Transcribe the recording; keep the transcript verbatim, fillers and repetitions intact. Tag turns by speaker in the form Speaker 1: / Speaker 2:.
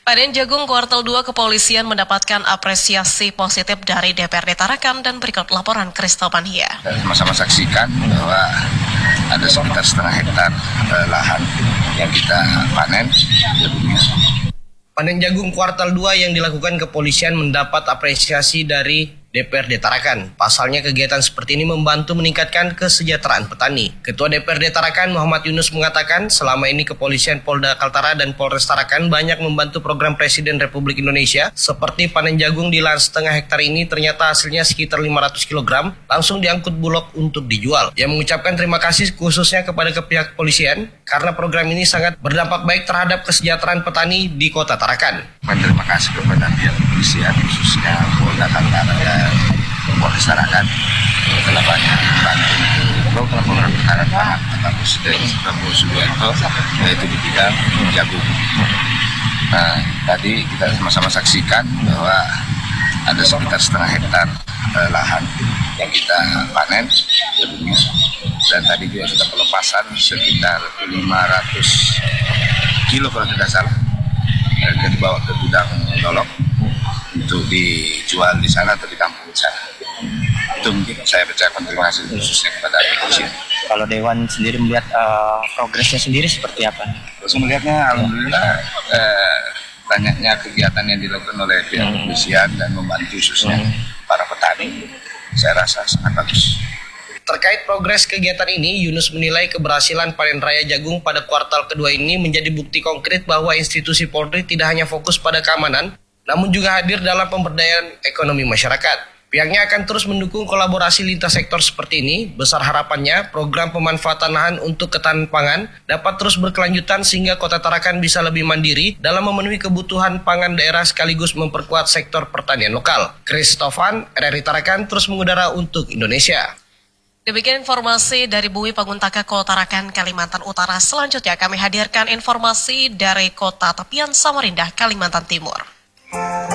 Speaker 1: Panen jagung kuartal dua kepolisian mendapatkan apresiasi positif dari D P R D Tarakan dan berikut laporan Christopher Hia.
Speaker 2: Sama-sama saksikan bahwa ada sekitar setengah hektar eh, lahan yang kita panen jagungnya.
Speaker 3: Panen jagung kuartal dua yang dilakukan kepolisian mendapat apresiasi dari D P R D Tarakan. Pasalnya kegiatan seperti ini membantu meningkatkan kesejahteraan petani. Ketua D P R D Tarakan Muhammad Yunus mengatakan selama ini kepolisian Polda Kaltara dan Polres Tarakan banyak membantu program Presiden Republik Indonesia seperti panen jagung di lahan setengah hektar ini ternyata hasilnya sekitar lima ratus kilogram langsung diangkut Bulog untuk dijual. Ia mengucapkan terima kasih khususnya kepada pihak kepolisian karena program ini sangat berdampak baik terhadap kesejahteraan petani di Kota Tarakan.
Speaker 2: Terima kasih kepada pihak kepolisian khususnya Polda Kaltara dan Polres Tarakan telah banyak membantu program-program pertahanan pangan Bapak Presiden Prabowo Subianto yaitu di bidang jagung. Nah, tadi kita sama-sama saksikan bahwa ada sekitar setengah hektar eh, lahan yang kita panen jagungnya, dan tadi juga kita pelepasan sekitar lima ratus kilo kalau tidak salah dan dibawa ke gudang Dolok untuk dijual di sana atau di kampung di sana. Itu mungkin saya ucapkan terima kasih khususnya kepada kepolisian.
Speaker 4: Kalau Dewan sendiri melihat uh, progresnya sendiri seperti apa?
Speaker 2: Terus melihatnya alhamdulillah eh, banyaknya kegiatan yang dilakukan oleh pihak hmm. kepolisian dan membantu khususnya hmm. para petani, saya rasa sangat bagus.
Speaker 3: Terkait progres kegiatan ini, Yunus menilai keberhasilan panen raya jagung pada kuartal kedua ini menjadi bukti konkret bahwa institusi Polri tidak hanya fokus pada keamanan, namun juga hadir dalam pemberdayaan ekonomi masyarakat. Pihaknya akan terus mendukung kolaborasi lintas sektor seperti ini. Besar harapannya, program pemanfaatan lahan untuk ketahanan pangan dapat terus berkelanjutan sehingga Kota Tarakan bisa lebih mandiri dalam memenuhi kebutuhan pangan daerah sekaligus memperkuat sektor pertanian lokal. Christopher, R R I Tarakan terus mengudara untuk Indonesia.
Speaker 1: Demikian informasi dari Bumi Paguntaka Kota Tarakan, Kalimantan Utara. Selanjutnya kami hadirkan informasi dari Kota Tepian Samarinda, Kalimantan Timur.